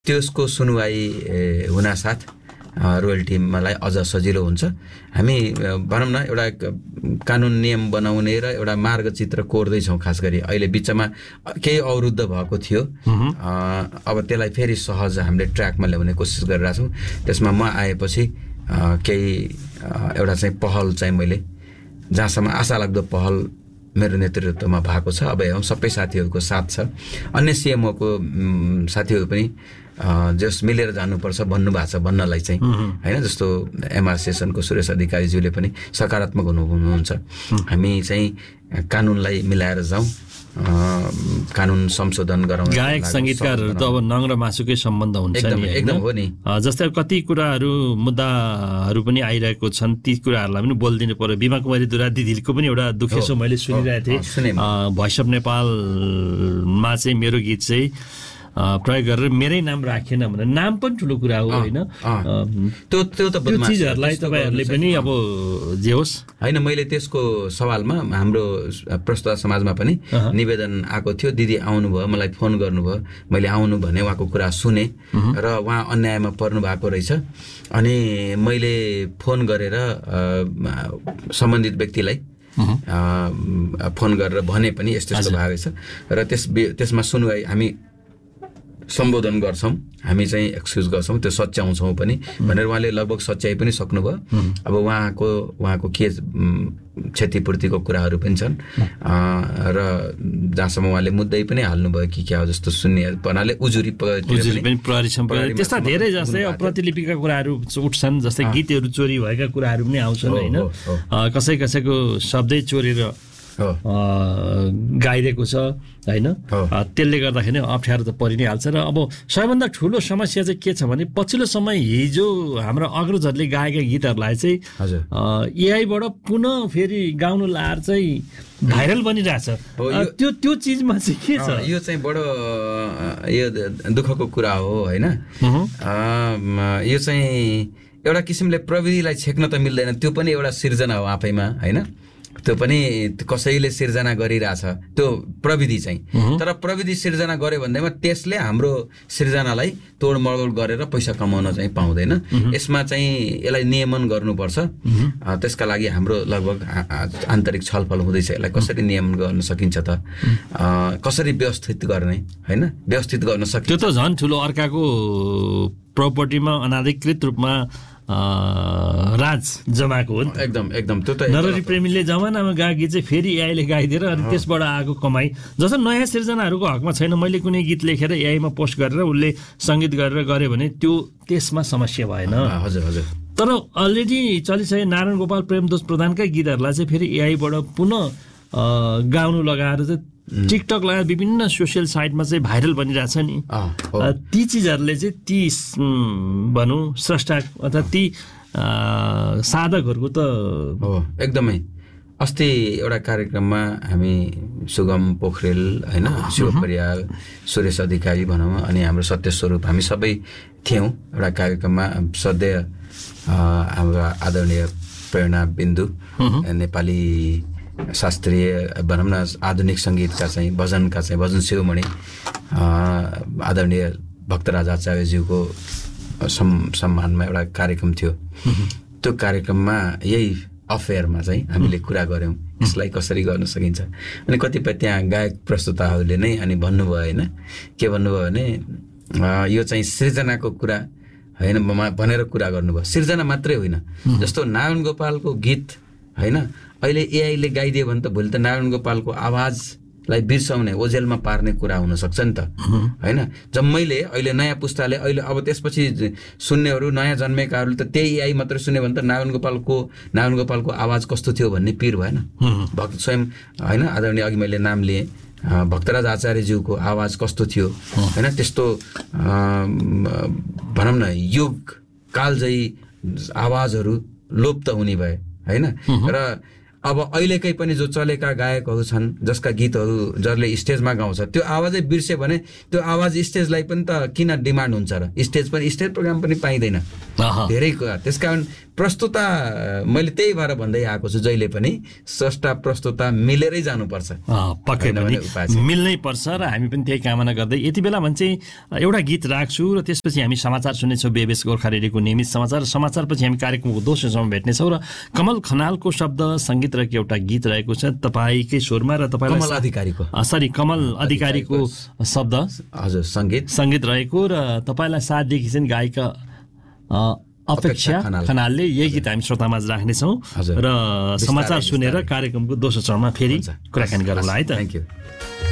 त्यसको सुनवाई हुनासाथ रोयल्टीलाई अझ सजिलो हुन्छ। हामी भनौँ न एउटा कानुन नियम बनाउने र एउटा मार्गचित्र कोर्दैछौँ। खास गरी अहिले बिचमा केही अवरुद्ध भएको थियो, अब त्यसलाई फेरि सहज हामीले ट्र्याकमा ल्याउने कोसिस गरिरहेछौँ। त्यसमा म आएपछि केही एउटा चाहिँ पहल चाहिँ मैले जहाँसम्म आशा लाग्दो पहल मेरो नेतृत्वमा भएको छ। अब हेरौँ सबै साथीहरूको साथ छ, अन्य सिएमओको साथीहरू पनि जस मिलेर जानुपर्छ भन्नुभएको छ भन्नलाई चाहिँ होइन। जस्तो एमआर सेसनको सुरेश अधिकारीज्यूले पनि सकारात्मक हुनुहुन्छ। हामी चाहिँ कानुनलाई मिलाएर जाउँ, कानुन संशोधन गराउँ। गायक संगीतकारहरू त अब नङ र मासुकै सम्बन्ध हुन्छ नि, एकदम हो नि। जस्तै कति कुराहरू मुद्दाहरू पनि आइरहेको छन्, ती कुराहरूलाई पनि बोलिदिनु पर्यो। बिमा कुमारी दुरा दिदीको पनि एउटा दुखेसो मैले सुनिरहेको थिएँ। भोइस अफ नेपालमा चाहिँ मेरो गीत चाहिँ प्रयोग गरेर मेरै नाम राखेन भनेर, नाम पनि ठुलो कुरा हो होइन। त्यो चिजहरूलाई तपाईँहरूले पनि अब जे होस् होइन। मैले त्यसको सवालमा हाम्रो प्रस्तुत समाजमा पनि निवेदन आएको थियो। दिदी आउनुभयो, मलाई फोन गर्नुभयो, मैले आउनु भने उहाँको कुरा सुने र उहाँ अन्यायमा पर्नु भएको रहेछ। अनि मैले फोन गरेर सम्बन्धित व्यक्तिलाई फोन गरेर भने पनि यस्तो यस्तो भएको रहेछ र त्यसमा सुनवाई हामी सम्बोधन गर्छौँ, हामी चाहिँ एक्सक्युज गर्छौँ, त्यो सच्याउँछौँ पनि भनेर उहाँले लगभग सच्याइ पनि सक्नुभयो। अब उहाँको के क्षतिपूर्तिको कुराहरू पनि छन् र जहाँसम्म उहाँले मुद्दै पनि हाल्नुभयो कि क्या हो जस्तो सुन्ने भन्नाले उजुरी पनि त्यस्ता धेरै जस्तै प्रतिलिपिका कुराहरू उठ्छन्। जस्तै गीतहरू चोरी भएका कुराहरू पनि आउँछन् होइन। कसैको शब्दै चोरेर गाइदिएको छ होइन। त्यसले गर्दाखेरि अप्ठ्यारो त परि नै हाल्छ। र अब सबैभन्दा ठुलो समस्या चाहिँ के छ भने पछिल्लो समय हिजो हाम्रो अग्रजहरूले गाएका गीतहरूलाई चाहिँ एआईबाट पुनः फेरि गाउनु लाएर चाहिँ भाइरल बनिरहेछ। त्यो चिजमा चाहिँ के छ? यो चाहिँ बडो यो दुःखको कुरा हो होइन। यो चाहिँ एउटा किसिमले प्रविधिलाई छेक्न त मिल्दैन, त्यो पनि एउटा सिर्जना हो आफैमा होइन। त्यो पनि कसैले सिर्जना गरिरहेछ त्यो प्रविधि चाहिँ। तर प्रविधि सिर्जना गर्यो भन्दैमा त्यसले हाम्रो सिर्जनालाई तोडमोड गरेर पैसा कमाउन चाहिँ पाउँदैन। यसमा चाहिँ यसलाई नियमन गर्नुपर्छ। त्यसका लागि हाम्रो लगभग आन्तरिक छलफल हुँदैछ, यसलाई कसरी नियमन गर्न सकिन्छ त, कसरी व्यवस्थित गर्ने होइन, व्यवस्थित गर्न सकिन्छ। त्यो त झन् ठुलो अर्काको प्रपर्टीमा अनाधिकृत रूपमा राज जमाएको हो। एकदम त्यो त नरहरि प्रेमीले जमानामा गाएको गीत चाहिँ फेरि एआईले गाइदिएर अनि त्यसबाट आएको कमाई जस्तो नयाँ सिर्जनाहरूको हकमा छैन। मैले कुनै गीत लेखेर एआईमा पोस्ट गरेर उसले सङ्गीत गरेर गऱ्यो भने त्यसमा समस्या भएन। हजुर हजुर। तर अलरेडी चलिसके नारायण गोपाल प्रेमदोष प्रधानकै गीतहरूलाई चाहिँ फेरि एआईबाट पुनः गाउनु लगाएर चाहिँ टिकटक लगाएर विभिन्न सोसियल साइटमा चाहिँ भाइरल बनिरहेछ नि। ती चिजहरूले चाहिँ ती भनौँ स्रष्टा अथवा ती साधकहरूको त एकदमै। अस्ति एउटा कार्यक्रममा हामी सुगम पोखरेल होइन, शिव परियार, सुरेश अधिकारी भनौँ अनि हाम्रो सत्यस्वरूप हामी सबै थियौँ एउटा कार्यक्रममा। सधैँ हाम्रो आदरणीय प्रेरणा बिन्दु नेपाली शास्त्रीय भनौँ न आधुनिक सङ्गीतका चाहिँ भजन शिरोमणि आदरणीय भक्तराज आचार्यज्यूको सम्मानमा एउटा कार्यक्रम थियो। त्यो कार्यक्रममा यही अफेयरमा चाहिँ हामीले कुरा गऱ्यौँ यसलाई कसरी गर्न सकिन्छ। अनि कतिपय त्यहाँ गायक प्रस्तुताहरूले नै अनि भन्नुभयो होइन, के भन्नुभयो भने यो चाहिँ सृजनाको कुरा होइन भनेर कुरा गर्नुभयो। सृजना मात्रै होइन, जस्तो नारायण गोपालको गीत होइन अहिले एआईले गाइदियो भने त भोलि त नारायण गोपालको आवाजलाई बिर्साउने ओझेलमा पार्ने कुरा हुनसक्छ नि त होइन। जम्मैले अहिले नयाँ पुस्ताले अहिले अब त्यसपछि सुन्नेहरू नयाँ जन्मेकाहरूले त त्यही एआई मात्रै सुन्यो भने त नारायण गोपालको आवाज कस्तो थियो भन्ने पिर भएन। स्वयं होइन आदरणीय अघि मैले नाम लिएँ भक्तराज आचार्यज्यूको आवाज कस्तो थियो होइन, त्यस्तो भनौँ न युग कालजयी आवाजहरू लोप त हुने भए होइन। र अब अहिलेकै पनि जो चलेका गायकहरू छन् जसका गीतहरू जसले स्टेजमा गाउँछ त्यो आवाजै बिर्स्यो भने त्यो आवाज स्टेजलाई पनि त किन डिमान्ड हुन्छ र? स्टेज प्रोग्राम पनि पाइँदैन धेरै कुरा। त्यसकारण प्रस्तुता मैले त्यही भएर भन्दै आएको छु, जहिले पनि स्रष्टा प्रस्तुता मिलेरै जानुपर्छ, पक्कै पनि मिल्नै पर्छ र हामी पनि त्यही कामना गर्दै यति बेला भने चाहिँ एउटा गीत राख्छु र त्यसपछि हामी समाचार सुन्नेछौँ, बेबेस गोर्खा रेडियोको नियमित समाचारपछि हामी कार्यक्रमको दोस्रो समय भेट्नेछौँ र कमल खनालको शब्द सङ्गीत रहेको एउटा गीत रहेको छ तपाईँकै स्वरमा र तपाईँलाई कमल अधिकारीको शब्द हजुर सङ्गीत रहेको र तपाईँलाई साथ दिएकी चाहिँ गायिका अपेक्षा खनालले। यही गीत हामी श्रोतामाझ राख्नेछौँ र समाचार सुनेर कार्यक्रमको दोस्रो चरणमा फेरि कुराकानी गरौँला है त। Thank you.